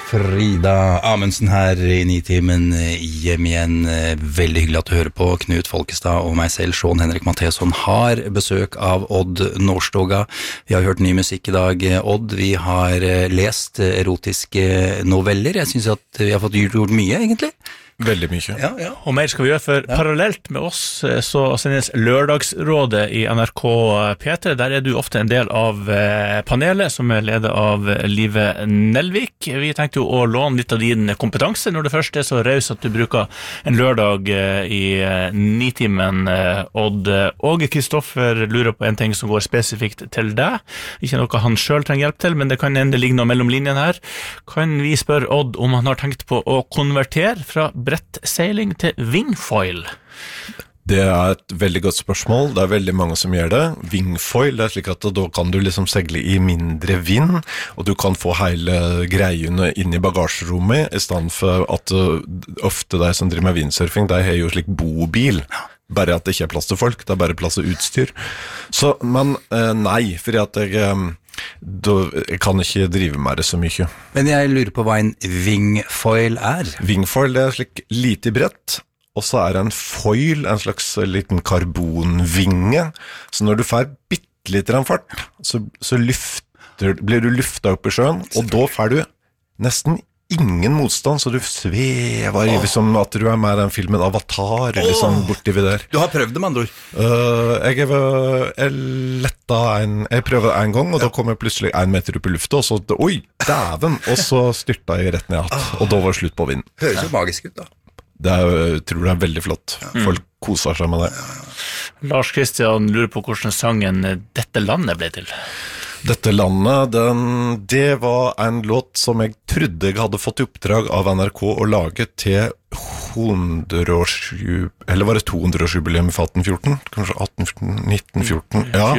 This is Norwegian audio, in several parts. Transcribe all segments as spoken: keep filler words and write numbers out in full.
Frida Amundsen her i Nitimen hjem igjen. Veldig hyggelig at du hører på. Knut Folkestad og meg selv, Sean Henrik Matheson, har besøk av Odd Nordstoga. Vi har hørt ny musikk i dag, Odd. Vi har lest erotiske noveller. Jeg synes at vi har fått gjort mye, egentlig. Veldig mye. Ja, ja. Og mer skal vi gjøre, for ja. Parallelt med oss så sendes Lørdagsrådet i N R K P tre. Der er du ofte en del av panelet, som er ledet av Live Nelvik. Vi tenkte jo å låne litt av din kompetanse når det først er så raus at du bruker en lørdag i Nitimen, Odd. Og Kristoffer lurer på en ting som går spesifikt til deg. Ikke noe han selv trenger hjelp til, men det kan ende ligge noe mellom linjen her. Kan vi spørre Odd om han har tenkt på å konvertere fra brettseiling til wingfoil? Det er et veldig godt spørsmål. Det er veldig mange som gjør det. Wingfoil, det er slik at da kan du liksom segle i mindre vind, og du kan få hele greiene inn i bagasjerommet, i stedet for at uh, ofte de som driver med windsurfing, de har jo slik bobil. Bare at det ikke er plass til folk, det er bare plass til utstyr. Så, men uh, nei, fordi at jeg... Um, Da, jeg kan ikke drive med det så mye. Men jeg lurer på hva en wingfoil er. Wingfoil det er slik lite brett, og så er det en foil, en slags liten karbonvinge. Så når du får bittelitt fart, så, så lyfter, blir du luftet opp i sjøen, og da får du nesten ingen motstand, så du svever i, som at du er med i den filmen Avatar, eller oh. sånn borti ved der. Du har prøvd det, med andre ord? Uh, jeg, er, jeg letta en, jeg prøvde en gang, og ja. Da kom jeg plutselig en meter opp i lufta, og så, oi, dæven, og så styrta jeg rett ned igjen, oh. og da var det slutt på vinden. Høres jo magisk ut, da. Det er, jeg tror det er veldig flott. Ja. Folk koser seg med det. Lars Kristian lurer på hvordan sangen Dette landet ble til. Dette landet, den, det var en låt som jeg trodde jeg hadde fått i oppdrag av N R K å lage til hundreårsjubileum, eller var det tohundreårsjubileum i atten fjorten? Kanskje atten fjorten, nitten fjorten? Ja,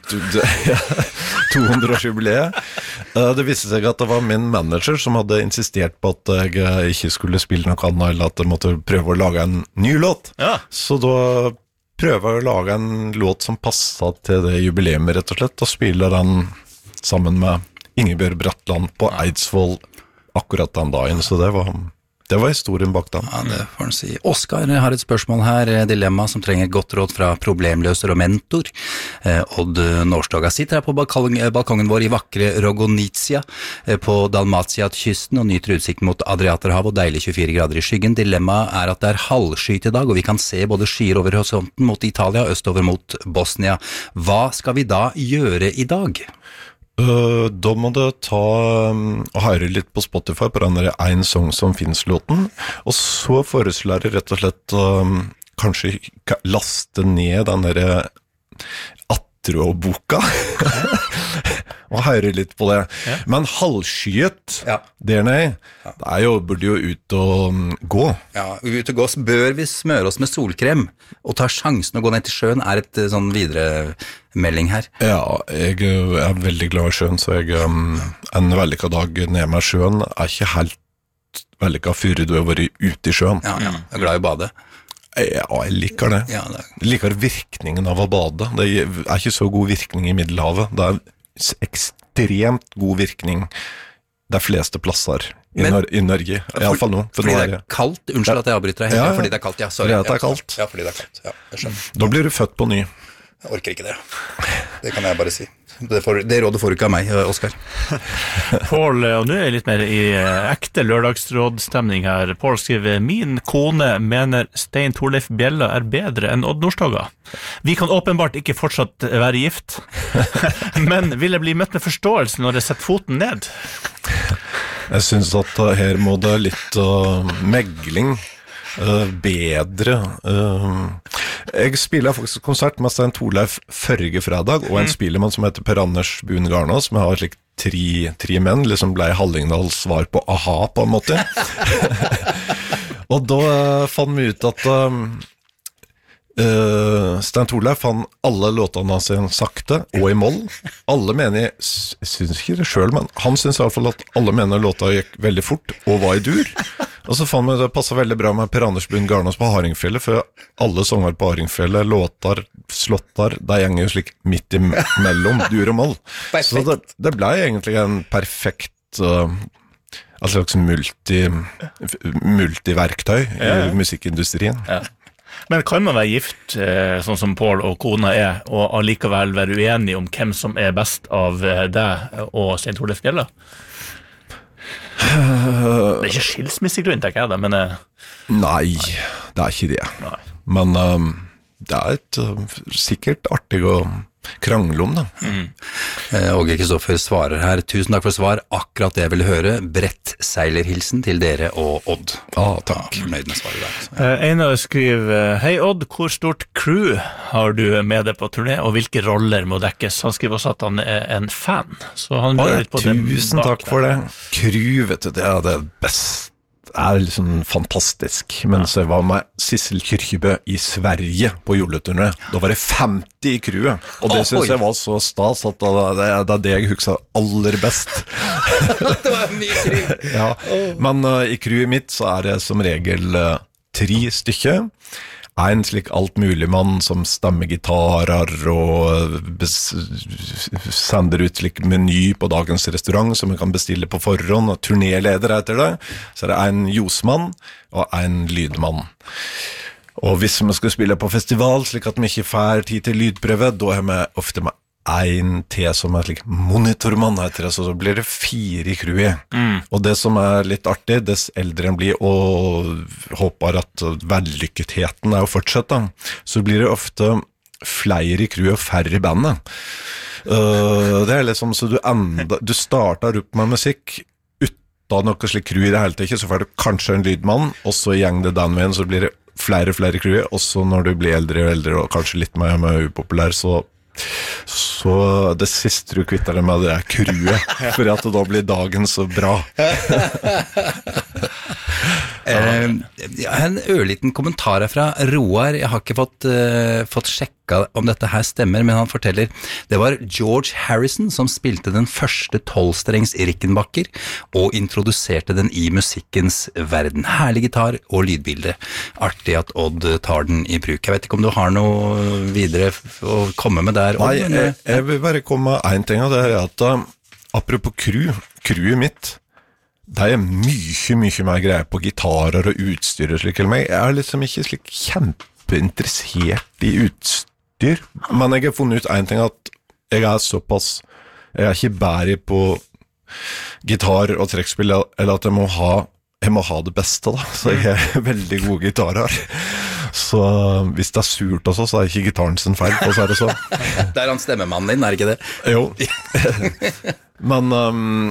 tohundreårsjubileet. Det viste seg at det var min manager som hadde insistert på at jeg ikke skulle spille noe annet, eller at jeg måtte prøve å lage en ny låt. Ja. Så da prøver å lage en låt som passet til det jubileet, rett og slett, og spiller den sammen med Ingebjørg Bratland på Eidsvoll akkurat den dagen, så det var, det var historien bak den. Ja, det får han si. Oskar har et spørsmål her, dilemma som trenger et godt råd fra problemløser og mentor. Eh, Odd Nordstoga sitter her på balkong, balkongen vår i vakre Rogonizia eh, på Dalmatia-kysten og nyter utsikten mot Adriaterhavet og deilig tjuefire grader i skyggen. Dilemmaet er at det er halvskyet i dag, og vi kan se både skyer over horisonten mot Italia og østover mot Bosnia. Hva skal vi da gjøre i dag? Uh, da må du ta um, og høre litt på Spotify på den der En Song Som Finnes-låten, og så foreslår jeg rett og slett um, kanskje laste ned den der Atro-boka og høre litt på det. Ja. Men halvskyet ja. Der nede, ja. Det er jo, burde jo ut og um, gå. Ja, ut og gå, så bør vi smøre oss med solkrem, og ta sjansen å gå ned til sjøen er et sånn videre melding her. Ja, jeg er veldig glad i sjøen, så jeg, um, en vellykket dag ned med sjøen er ikke helt vellykket før du har vært ute i sjøen. Ja, ja, jeg er glad i å bade. Ja, jeg liker det. Ja, det. Jeg liker virkningen av å bade. Det er ikke så god virkning i Middelhavet. Det er ekstremt god virkning de fleste plasser i, Men, Nor- i Norge, i alle fall nå. For fordi nå er det er kaldt, unnskyld at jeg avbryter deg, ja, ja. Fordi det er kaldt, ja, sorry. Fordi det er kaldt. Ja, fordi det er kaldt, ja, jeg skjønner. Da blir du født på ny. Jeg orker ikke det. Det kan jeg bare si. Det, får, det rådet får du ikke av meg, Oskar. Paul, og nå er jeg litt mer i ekte lørdagsrådstemning her. Paul skriver, min kone mener Stein Torleif Bjella er bedre enn Odd Nordstoga. Vi kan åpenbart ikke fortsatt være gift, men vil jeg bli møtt med forståelse når jeg setter foten ned? Jeg synes at her må det litt uh, megling. Uh, bedre uh, jeg spiller faktisk konsert med Stein Torleif førre fredag og en mm. spillemann som heter Per Anders Buen Garna, som har slik tre, tre menn, liksom ble Hallingdals svar på A-ha på en måte. Og da uh, fann vi ut at uh, uh, Stein Torleif fann alle låtene hans sakte og i moll. Alle mener, jeg synes ikke det selv, men han synes i hvert fall at alle mener låta gikk veldig fort og var i dur. Og så fann vi det passet veldig bra med Per Anders Buen Garnås på Hardingfjellet, for alle sanger på Hardingfjellet, låtar, slåttar, de gjenger jo slik midt imellom dur og moll. Så det, det ble egentlig en perfekt uh, et slags multi, multiverktøy i Ja. musikkindustrien. Ja. Men kan man være gift, eh, sånn som Paul og kona er, og allikevel være uenig om hvem som er best av eh, deg og Stein Torleif Bjella? Det er ikke skilsmissegrunn, tenker jeg da, men eh, Nei, det er ikke det. nei. Men um, det er et uh, sikkert artig å krangle om, da. Eh, Åge Kristoffer svarer her, tusen takk for svar, akkurat det jeg ville høre, brett seilerhilsen til dere og Odd. Ah, takk. Ja, fornøyd med svaret der. Altså. Eh, Einar skriver, hei Odd, hvor stort crew har du med deg på turné, og hvilke roller må dekkes? Han skriver også at han er en fan, så han lurer litt på det Tusen bak takk for det. Crew, vet du, det er det beste. Det er liksom fantastisk. Mens jeg var med Sissel Kyrkjebø i Sverige på juleturné, da var det femti i crewet, og det synes jeg var så stas at det, det, det er det jeg husker aller best. Det var mye crew. Ja, men uh, i crewet mitt så er det som regel uh, tre stykker. En slik altmuligmann som stemmer gitarer og bes- sender ut slik meny på dagens restaurant som man kan bestille på forhånd, og turnéleder etter det. Så er det en ljosmann og en lydmann. Og hvis vi skal spille på festival, slik at vi ikke får tid til lydprøve, da har vi ofte med en til som er slik monitormann heter det, så så blir det fire i crewet. Mm. Og det som er litt artig, dess eldre en blir, og håper at vellykketheten er å fortsette, så blir det ofte flere i crewet og færre i bandet. Uh, det er liksom så du enda, du starter opp med musikk uten noe slik crew i det hele tatt, så får du kanskje en lydmann, og så gjeng det den veien, så blir det flere og flere crewet, og så når du blir eldre og eldre, og kanskje litt mer, mer upopulær, så Så det siste du kvitter deg med, det er crewet, for at da blir dagen så bra. Eh, jeg har en ørliten kommentar her fra Roar. Jeg har ikke fått, uh, fått sjekka om dette her stemmer, men han forteller det var George Harrison som spilte den første tolvstrengs Rickenbacker og introduserte den i musikkens verden. Herlig gitar og lydbilde. Artig at Odd tar den i bruk. Jeg vet ikke om du har noe videre å komme med der, Odd? Nei, jeg, jeg vil bare komme med en ting, og det er at uh, apropos crew, crewet mitt, det er mye, mye mer greier på gitarer og utstyr og slik, eller meg. Jeg er liksom ikke slik kjempeinteressert i utstyr, men jeg har funnet ut en ting, at jeg er såpass, jeg er ikke bærig på gitar og trekkspill, eller at jeg må ha, jeg må ha det beste da, så jeg er veldig gode gitarer. Så hvis det er surt også, så er ikke gitaren sin feil, og så er det så. Det er han stemmemannen din, er det ikke det? Jo. Men um,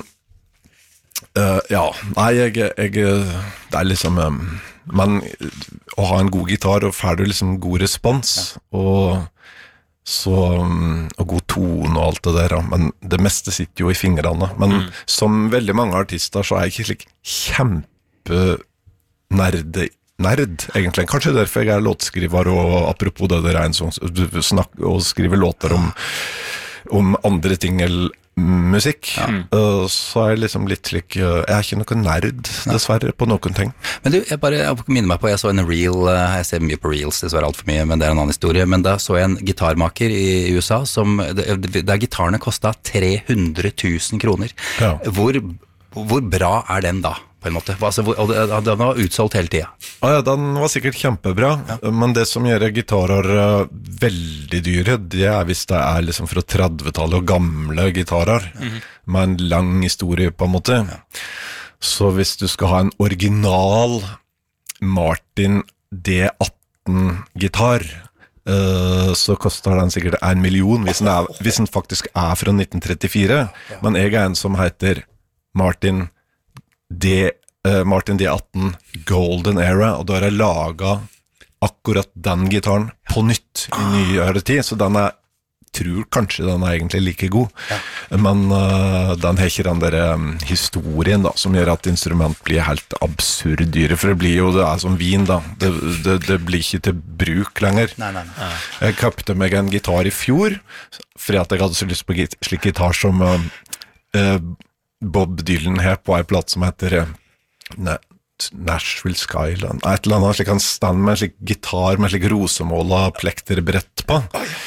uh, ja, nei, jeg, jeg det er liksom um, men å ha en god gitar, og får du liksom god respons, og så, um, og god tone og alt det der, men det meste sitter jo i fingrene. Men mm. som veldig mange artister, så er jeg ikke slik kjempe nerde nerd, egentlig. Kanskje derfor jeg er låtskriver, og apropos det der en sånn, snakker og skriver låter om, om andre ting eller musikk, ja. uh, så er jeg liksom litt slik, uh, jeg er ikke noen nerd, dessverre, på noen ting. Men du, jeg bare jeg minner meg på, jeg så en reel, uh, jeg ser mye på reels, dessverre alt for mye, men det er en annen historie, men da så jeg en gitarmaker i U S A, som, der gitarene kostet tre hundre tusen kroner. Ja. Hvor, hvor bra er den da? På en måte, altså, og den var utsolgt hele tiden. Ah, ja, den var sikkert kjempebra, ja. Men det som gjør gitarer uh, veldig dyre, det er hvis det er liksom fra trettitallet og gamle gitarer, mm-hmm. med en lang historie på en måte. Ja. Så hvis du skal ha en original Martin D atten gitar, uh, så koster den sikkert en million, hvis den, er, hvis den faktisk er fra nitten trettifire, ja. Men jeg er en som heter Martin D, uh, Martin D atten Golden Era, og da har jeg laget akkurat den gitaren på nytt i nyere tid, så den er, tror kanskje den er egentlig like god, ja. Men uh, den har ikke den der um, historien da, som gjør at instrument blir helt absurd dyre, for det blir jo, det er som vin da, det, det, det blir ikke til bruk lenger. Nei, nei, nei. Jeg køpte meg en gitar i fjor, fordi at jeg hadde så lyst på git- slik gitar som uh, uh, Bob Dylan her på en platt som heter uh, Nashville Skyline, et eller annet slik han stand med en slik gitar med en slik rosemåla plekterbrett på,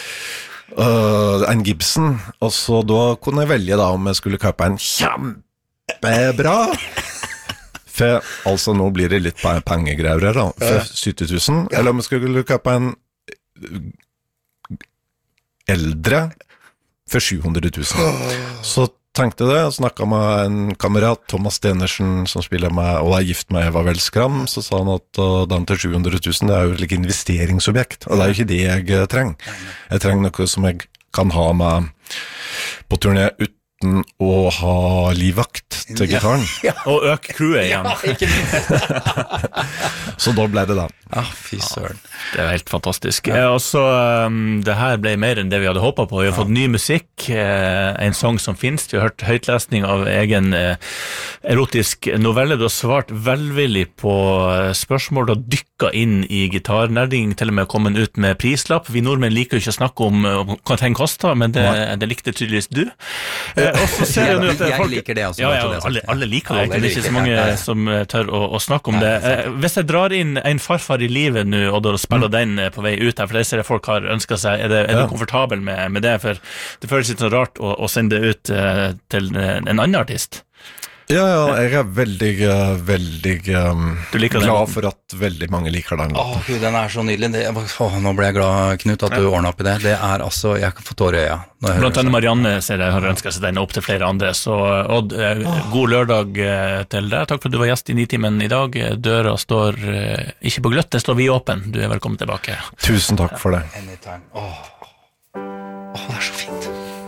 uh, en Gibson, og så da kunne jeg velge da om jeg skulle køpe en kjempebra For altså nå blir det litt pengegreier her da, for sytti tusen, eller om vi skulle lukke på en eldre for sju hundre tusen. Så tenkte det, jeg snakket med en kamerat, Thomas Stenersen, som spiller med, og er gift med Eva Velskram, så sa han at uh, den til sju hundre tusen, det er jo et like investeringsobjekt, og det er jo ikke det jeg uh, trenger. Jeg trenger noe som jeg kan ha med på turné uten å ha livvakt til gitaren. Ja. Og øke crewet igjen. Ja, ikke minst. Så da ble det da. Ah, fy søren. Det er helt fantastisk. Ja. Og så, um, det her ble mer enn det vi hadde håpet på. Vi har ja. fått ny musikk, eh, en sang som finnes. Vi har hørt høytlesning av egen eh, erotisk novelle. Du har svart velvillig på spørsmål. Du har dykket inn i gitarnerding, til og med kommet ut med prislapp. Vi nordmenn liker jo ikke å snakke om, om hva ting koster, men det, det likte tydeligvis du. Eh, og så ser jeg, jeg, jeg folk, liker det også. Ja, ja, alle, alle liker det. Det er ikke så mange ja, som tør å, å snakke om det. Eh, hvis jeg drar inn en farfar i livet nå, og da spiller mm. den på vei ut her, for det ser jeg folk har ønsket seg, er, det, er ja. du komfortabel med, med det? For det føles litt så rart å, å sende det ut uh, til en annen artist. Ja, ja, jeg er veldig, veldig um, glad for at veldig mange liker den. Åh, Gud, den er så nydelig. Det, åh, nå ble jeg glad, Knut, at du ordnet opp i det. Det er altså, jeg kan få tårer i øya. Blant annet Marianne ser jeg har ønsket seg den opp til flere andre, så Odd, god lørdag til deg. Takk for at du var gjest i Nitimen i dag. Døra står ikke på gløtt, det står vi åpen. Du er velkommen tilbake. Tusen takk for det. Anytime. Åh, åh, det er så fint.